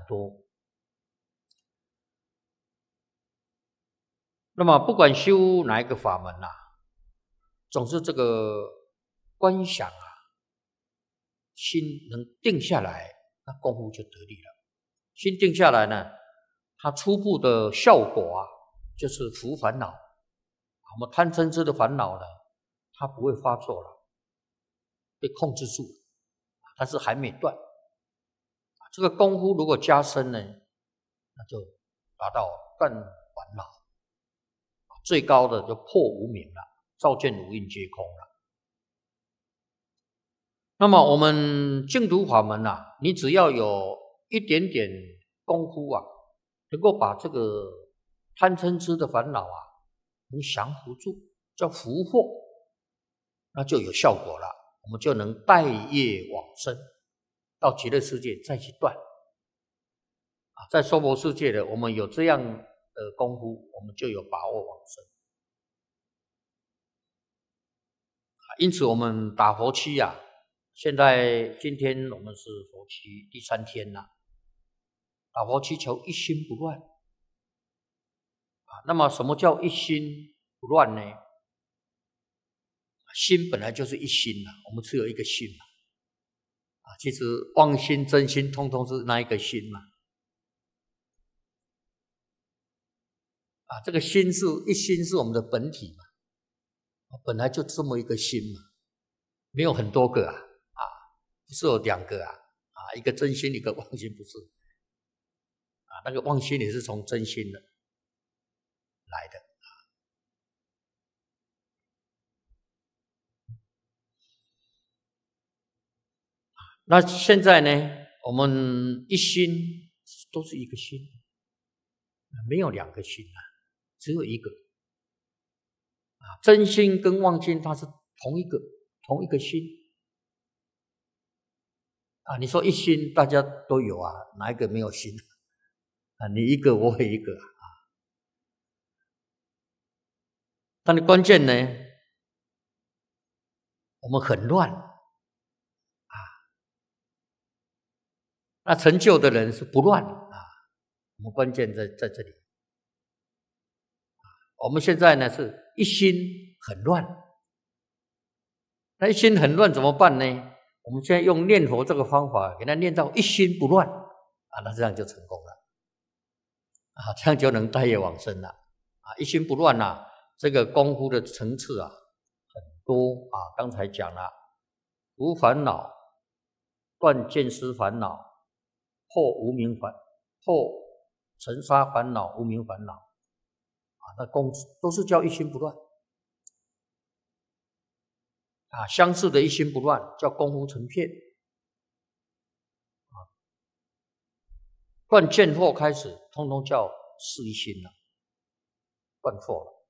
多。那么不管修哪一个法门啊，总是这个观想啊，心能定下来，那功夫就得力了。心定下来呢，它初步的效果啊，就是伏烦恼。我们贪嗔痴的烦恼呢，它不会发作了，被控制住了，但是还没断。这个功夫如果加深呢，那就达到断烦恼，最高的就破无明了，照见五蕴皆空了。那么我们净土法门啊，你只要有一点点功夫啊，能够把这个贪嗔痴的烦恼啊，能降服住，叫伏惑，那就有效果了。我们就能带业往生，到极乐世界再去断。在娑婆世界的，我们有这样的功夫，我们就有把握往生。因此我们打佛七啊，现在今天我们是佛七第3天了，打佛七求一心不乱。那么什么叫一心不乱呢？心本来就是一心了，我们只有一个心嘛。其实妄心真心通通是那一个心嘛。这个心是一心是我们的本体嘛，本来就这么一个心嘛，没有很多个不是有2个一个真心一个妄心，不是那个妄心也是从真心的来的。那现在呢，我们一心都是一个心，没有2个心只有一个真心跟妄心它是同一个心你说一心大家都有哪一个没有心你一个我也一个但是关键呢，我们很乱那成就的人是不乱我们关键在这里我们现在呢是一心很乱，那一心很乱怎么办呢？我们现在用念佛这个方法给它念到一心不乱那这样就成功了这样就能带业往生了一心不乱这个功夫的层次很多刚才讲了无烦恼，断见思烦恼，破无明烦，破尘沙烦恼、无明烦恼那功都是叫一心不乱相似的一心不乱叫功夫成片断见惑开始通通叫是一心了，断惑了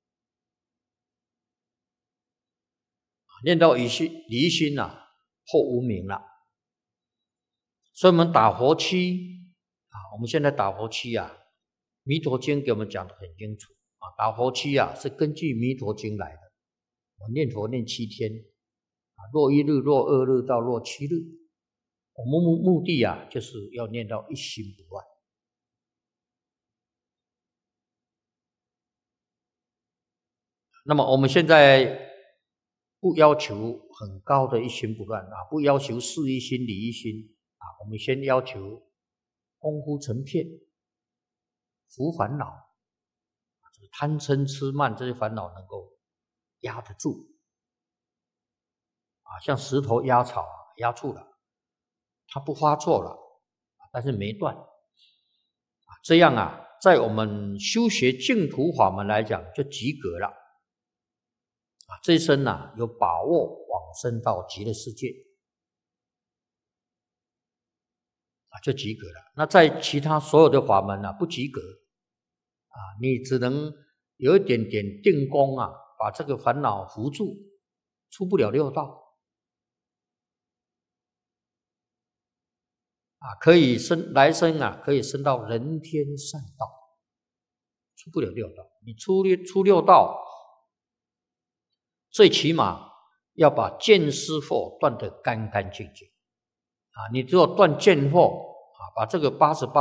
念到理一心破无明了。所以我们打佛七我们现在打佛七弥陀经给我们讲得很清楚打佛七是根据弥陀经来的。我念佛念7天若1日、若2日到若7日，我们目的就是要念到一心不乱。那么我们现在不要求很高的一心不乱不要求事一心、理一心我们先要求功夫成片，伏烦恼贪嗔痴慢这些烦恼能够压得住像石头压草压住了，它不发作了但是没断这样在我们修学净土法门来讲就及格了这一生有把握往生到极乐世界就及格了。那在其他所有的法门不及格你只能有一点点定功把这个烦恼扶住，出不了六道可以来生可以升到人天善道，出不了六道。你出六道，最起码要把见思惑断得干干净净你只有断见惑把这个88